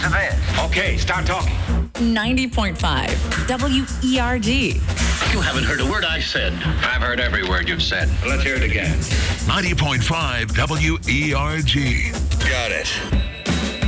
to this. Okay, start talking. 90.5 WERD. You haven't heard a word I said. I've heard every word you've said. Let's hear it again. 90.5 WERG. Got it.